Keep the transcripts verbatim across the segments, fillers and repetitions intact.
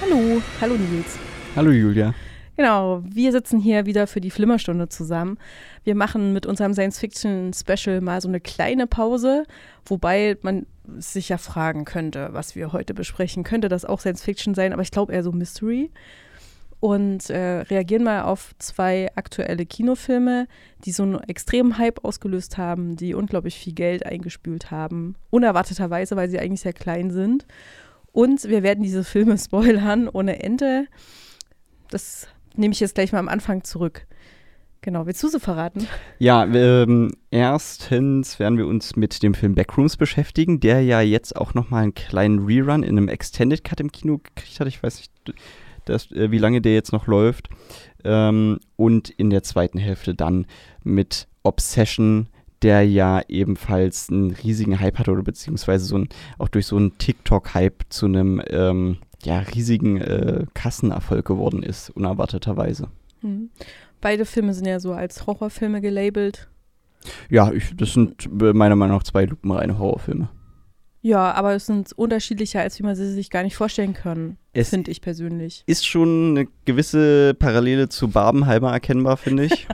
Hallo, hallo Nils. Hallo Julia. Genau, wir sitzen hier wieder für die Flimmerstunde zusammen. Wir machen mit unserem Science-Fiction-Special mal so eine kleine Pause, wobei man sich ja fragen könnte, was wir heute besprechen. Könnte das auch Science-Fiction sein, aber ich glaube eher so Mystery. Und äh, reagieren mal auf zwei aktuelle Kinofilme, die so einen extremen Hype ausgelöst haben, die unglaublich viel Geld eingespült haben, unerwarteterweise, weil sie eigentlich sehr klein sind. Und wir werden diese Filme spoilern ohne Ende. Das nehme ich jetzt gleich mal am Anfang zurück. Genau, willst du sie verraten? Ja, ähm, erstens werden wir uns mit dem Film Backrooms beschäftigen, der ja jetzt auch nochmal einen kleinen Rerun in einem Extended Cut im Kino gekriegt hat. Ich weiß nicht, das, äh, wie lange der jetzt noch läuft. Ähm, und in der zweiten Hälfte dann mit Obsession, der ja ebenfalls einen riesigen Hype hatte oder beziehungsweise so ein, auch durch so einen TikTok-Hype zu einem ähm, ja, riesigen äh, Kassenerfolg geworden ist, unerwarteterweise. Hm. Beide Filme sind ja so als Horrorfilme gelabelt. Ja, ich, das sind meiner Meinung nach zwei lupenreine Horrorfilme. Ja, aber es sind unterschiedlicher, als wie man sie sich gar nicht vorstellen kann, finde ich persönlich. Ist schon eine gewisse Parallele zu Barbenheimer erkennbar, finde ich.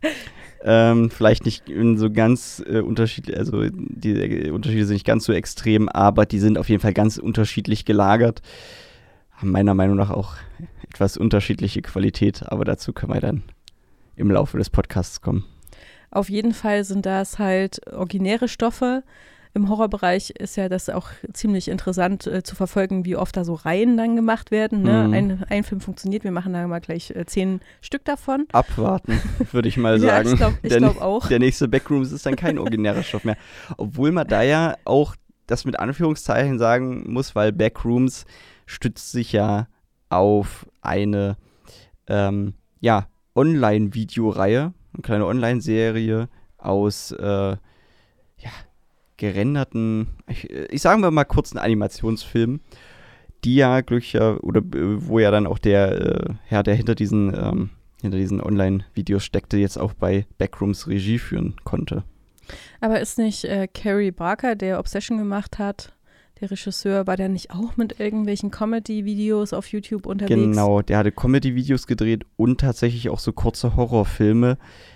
ähm, vielleicht nicht in so ganz äh, unterschiedlich, also die äh, Unterschiede sind nicht ganz so extrem, aber die sind auf jeden Fall ganz unterschiedlich gelagert. Haben meiner Meinung nach auch etwas unterschiedliche Qualität, aber dazu können wir dann im Laufe des Podcasts kommen. Auf jeden Fall sind das halt originäre Stoffe. Im Horrorbereich ist ja das auch ziemlich interessant äh, zu verfolgen, wie oft da so Reihen dann gemacht werden. Ne? Mhm. Ein, ein Film funktioniert, wir machen da mal gleich äh, zehn Stück davon. Abwarten, würde ich mal sagen. Ja, ich glaube der, glaub auch. Der nächste Backrooms ist dann kein originärer Stoff mehr. Obwohl man da ja auch das mit Anführungszeichen sagen muss, weil Backrooms stützt sich ja auf eine ähm, ja, Online-Videoreihe, eine kleine Online-Serie aus äh, ja, gerenderten, ich, ich sagen wir mal kurz einen Animationsfilm, die ja glücklicher, oder äh, wo ja dann auch der äh, Herr, der hinter diesen, ähm, hinter diesen Online-Videos steckte, jetzt auch bei Backrooms Regie führen konnte. Aber ist nicht äh, Carey Barker, der Obsession gemacht hat, der Regisseur, war der nicht auch mit irgendwelchen Comedy-Videos auf YouTube unterwegs? Genau, der hatte Comedy-Videos gedreht und tatsächlich auch so kurze Horrorfilme.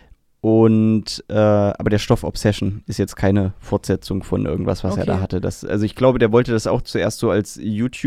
Und, äh, aber der Stoff Obsession ist jetzt keine Fortsetzung von irgendwas, was Okay. er da hatte. Das, also ich glaube, der wollte das auch zuerst so als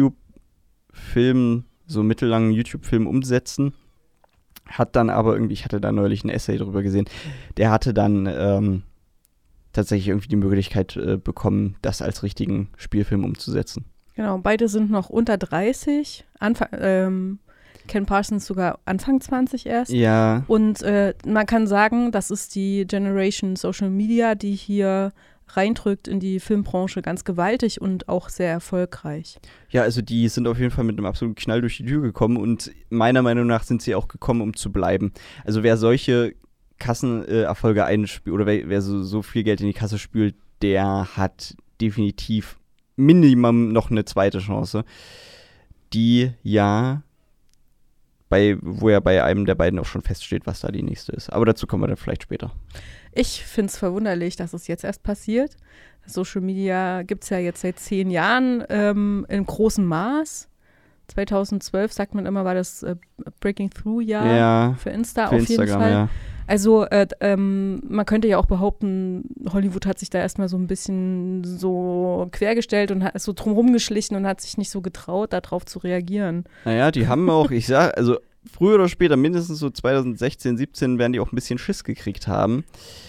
YouTube-Film, so mittellangen YouTube-Film umsetzen. Hat dann aber irgendwie, ich hatte da neulich ein Essay drüber gesehen, der hatte dann ähm, tatsächlich irgendwie die Möglichkeit äh, bekommen, das als richtigen Spielfilm umzusetzen. Genau, beide sind noch unter dreißig. Anfang, ähm, Ken Parsons sogar Anfang zwanzig erst. Ja. Und äh, man kann sagen, das ist die Generation Social Media, die hier reindrückt in die Filmbranche ganz gewaltig und auch sehr erfolgreich. Ja, also die sind auf jeden Fall mit einem absoluten Knall durch die Tür gekommen und meiner Meinung nach sind sie auch gekommen, um zu bleiben. Also wer solche Kassenerfolge äh, einspielt oder wer, wer so, so viel Geld in die Kasse spült, der hat definitiv Minimum noch eine zweite Chance, die ja bei, wo ja bei einem der beiden auch schon feststeht, was da die nächste ist. Aber dazu kommen wir dann vielleicht später. Ich finde es verwunderlich, dass es jetzt erst passiert. Social Media gibt es ja jetzt seit zehn Jahren ähm, in großem Maß. zweitausendzwölf, sagt man immer, war das äh, Breaking Through-Jahr ja, für Insta für auf jeden Instagram, Fall. Ja. Also äh, ähm, man könnte ja auch behaupten, Hollywood hat sich da erstmal so ein bisschen so quergestellt und hat, ist so drumherum geschlichen und hat sich nicht so getraut, darauf zu reagieren. Naja, die haben auch, ich sag, also früher oder später, mindestens so zweitausendsechzehn, siebzehn, werden die auch ein bisschen Schiss gekriegt haben.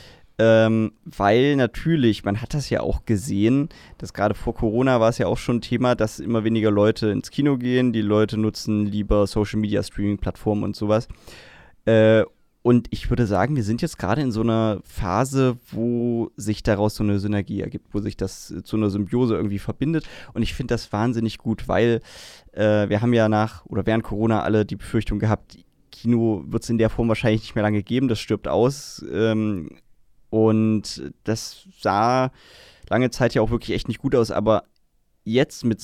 Ähm, weil natürlich, man hat das ja auch gesehen, dass gerade vor Corona war es ja auch schon ein Thema, dass immer weniger Leute ins Kino gehen, die Leute nutzen lieber Social-Media-Streaming-Plattformen und sowas. Äh, Und ich würde sagen, wir sind jetzt gerade in so einer Phase, wo sich daraus so eine Synergie ergibt, wo sich das zu einer Symbiose irgendwie verbindet. Und ich finde das wahnsinnig gut, weil äh, wir haben ja nach oder während Corona alle die Befürchtung gehabt, Kino wird es in der Form wahrscheinlich nicht mehr lange geben, das stirbt aus. Ähm, und das sah lange Zeit ja auch wirklich echt nicht gut aus. Aber jetzt mit